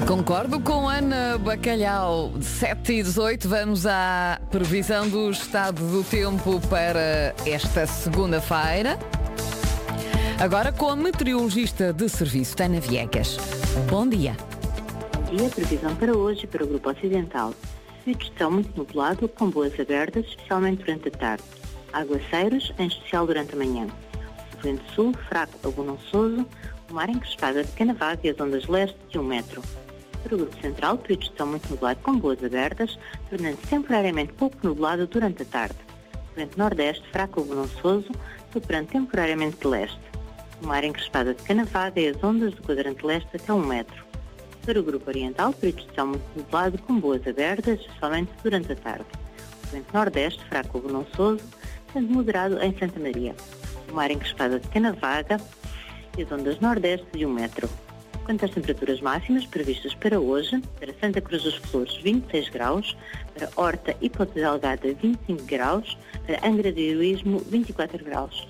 Concordo com Ana Bacalhau. 7h18, vamos à previsão do estado do tempo para esta segunda-feira. Agora com a meteorologista de serviço, Tânia Viegas. Bom dia. Bom dia, previsão para hoje para o Grupo Ocidental. Céu muito nublado, com boas abertas, especialmente durante a tarde. Aguaceiros, em especial durante a manhã. O vento sul, fraco a bonançoso, o mar encrespado a pequena vaga e as ondas leste de 1 metro. Para o Grupo Central, período de céu muito nublado com boas abertas, tornando-se temporariamente pouco nublado durante a tarde. O vento nordeste, fraco ou bonançoso, soprando temporariamente de leste. O mar encrespado a pequena vaga e as ondas do quadrante leste até 1 metro. Para o Grupo Oriental, período de céu muito nublado com boas abertas, especialmente durante a tarde. O vento nordeste, fraco ou bonançoso, sendo moderado em Santa Maria. O mar encrespado a pequena vaga e as ondas nordeste de 1 metro. Quanto às temperaturas máximas previstas para hoje, para Santa Cruz das Flores 26 graus, para Horta e Ponta Delgada 25 graus, para Angra de Heroísmo 24 graus.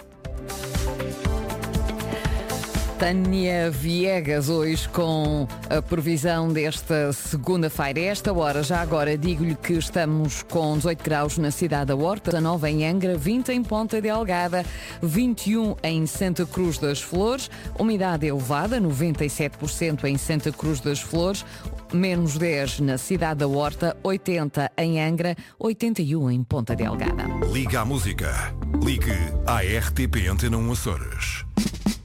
Tânia Viegas hoje com a previsão desta segunda-feira. A esta hora, já agora, digo-lhe que estamos com 18 graus na cidade da Horta, 19 em Angra, 20 em Ponta Delgada, 21 em Santa Cruz das Flores, umidade elevada, 97% em Santa Cruz das Flores, menos 10 na cidade da Horta, 80 em Angra, 81 em Ponta Delgada. Liga à música. Ligue à RTP Antena 1 Açores.